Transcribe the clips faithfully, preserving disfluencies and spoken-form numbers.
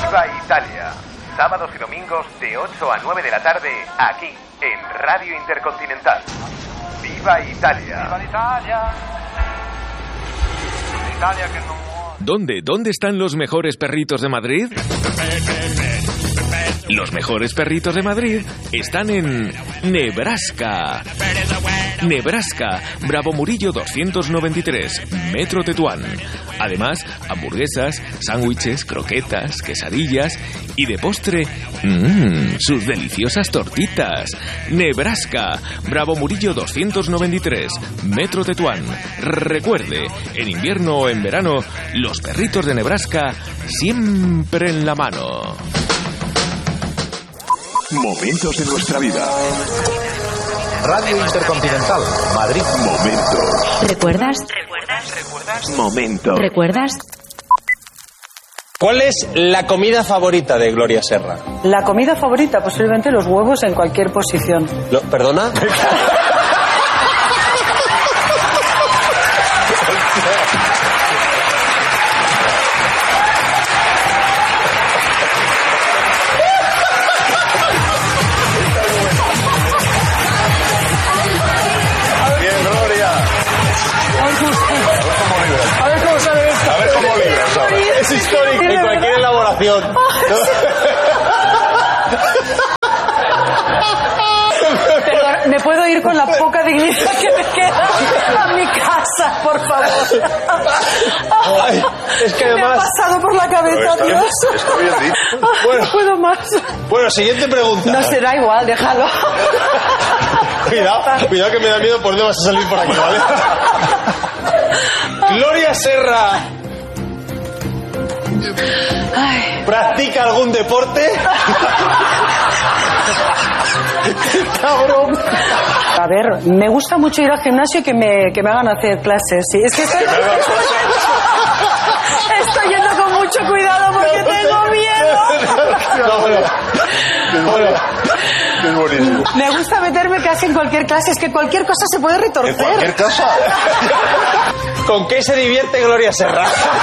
Viva Italia. Sábados y domingos de ocho a nueve de la tarde, aquí, en Radio Intercontinental. Viva Italia. Viva Italia. Italia que no... ¿Dónde? ¿Dónde están los mejores perritos de Madrid? Los mejores perritos de Madrid están en Nebraska. Nebraska, Bravo Murillo doscientos noventa y tres, Metro Tetuán. Además, hamburguesas, sándwiches, croquetas, quesadillas y de postre, mmm, sus deliciosas tortitas. Nebraska, Bravo Murillo doscientos noventa y tres, Metro Tetuán. Recuerde, en invierno o en verano, los perritos de Nebraska siempre en la mano. Momentos de nuestra vida. Radio Intercontinental, Madrid. Momentos. ¿Recuerdas? ¿Recuerdas? ¿Recuerdas? Momentos. ¿Recuerdas? ¿Cuál es la comida favorita de Gloria Serra? La comida favorita, posiblemente los huevos en cualquier posición. Lo- ¿Perdona? Bien, Gloria. A ver cómo sale esto. A ver cómo libras ahora. Es histórico en cualquier elaboración. Perdón, ¿me puedo ir con la poca dignidad que me queda a mi casa, por favor? Ay, es que Me ha además... pasado por la cabeza, Está bien, Dios. está bien dicho. Bueno. No puedo más. Bueno, siguiente pregunta. No será igual, déjalo. Cuidado, cuidado que me da miedo por dónde vas a salir por aquí, ¿vale? Gloria Serra, Ay, ¿practica algún deporte? cabrón. A ver, me gusta mucho ir al gimnasio y que me, que me hagan hacer clases. Sí, es que estoy, estoy yendo con mucho cuidado porque tengo miedo. No, bueno. Bueno, Es buenísimo. Me gusta meterme casi en cualquier clase, es que cualquier cosa se puede En retorcer. cualquier caso. ¿con qué se divierte Gloria Serra?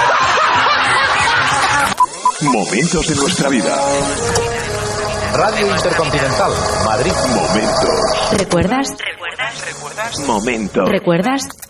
Momentos de nuestra vida. Radio Intercontinental, Madrid. Momentos. ¿Recuerdas? ¿Recuerdas? ¿Recuerdas? Momentos. ¿Recuerdas?